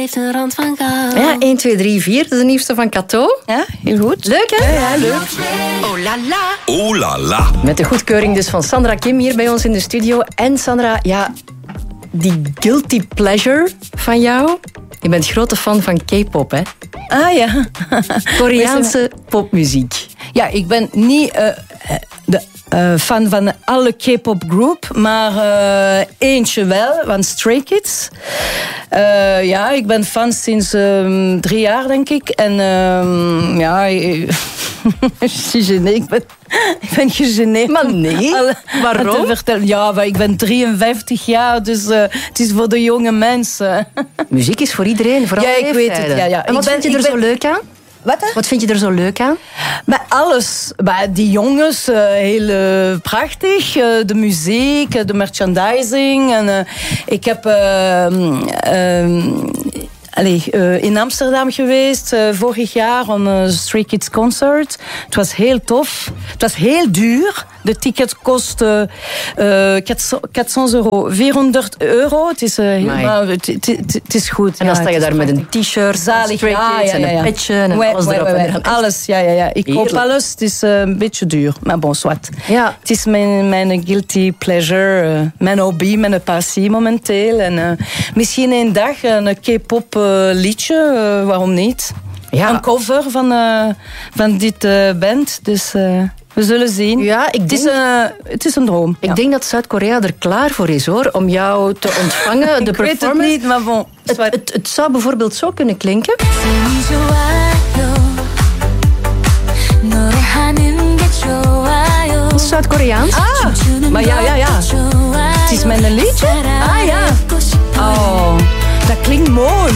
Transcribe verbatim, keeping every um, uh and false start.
Heeft een rand van goud. Ja, één, twee, drie, vier. Dat is de nieuwste van Cato. Ja, heel goed. Leuk, hè? Ja, ja, leuk. Oh la la. Oh la la. Met de goedkeuring dus van Sandra Kim hier bij ons in de studio. En Sandra, ja, die guilty pleasure van jou. Je bent grote fan van K-pop, hè? Ah ja. Koreaanse popmuziek. Ja, ik ben niet uh, de uh, fan van alle K-pop groep, maar uh, eentje wel, van Stray Kids. Uh, ja, ik ben fan sinds um, drie jaar, denk ik. En um, ja, ik ben, ik ben gegeneerd. Maar nee, Alle, waarom? te vertellen. Ja, maar ik ben drieënvijftig jaar, dus uh, het is voor de jonge mensen. Muziek is voor iedereen, vooral Ja, ik weet het. Ja, ja. En wat Ik ben- vind je er ik zo ben- leuk aan? Wat? Hè? Wat vind je er zo leuk aan? Bij alles. Bij die jongens, uh, heel uh, prachtig. Uh, de muziek, uh, de merchandising. En, uh, ik heb uh, uh, allez, uh, in Amsterdam geweest uh, vorig jaar om een Stray Kids concert. Het was heel tof. Het was heel duur. De ticket kostte uh, vierhonderd euro. vierhonderd euro. Het is, uh, helemaal, het, het, het, het is goed. En dan ja, sta je het is daar met een prachtig. t-shirt, Zalig, Stray ja, Kids ja, en ja, een ja. petje en Ouais, alles ouais, erop ouais, en ouais. eraan. Alles, ja, ja, ja. Ik koop Heerlijk. alles. Het is uh, een beetje duur. Maar bon, zwart. Ja. Het is mijn, mijn guilty pleasure, uh, mijn hobby, mijn passie momenteel. En uh, misschien een dag een K-pop uh, liedje, uh, waarom niet? Ja. Een cover van, uh, van dit uh, band. Dus uh, we zullen zien. Ja, ik het, is, denk- uh, het is een droom. Ik ja. denk dat Zuid-Korea er klaar voor is, hoor, om jou te ontvangen. De Ik weet het performance. niet, maar bon. Het, het, het zou bijvoorbeeld zo kunnen klinken. Zuid-Koreaans. Ah, maar ja, ja, ja. Het is mijn liedje. Ah ja. Oh, dat klinkt mooi.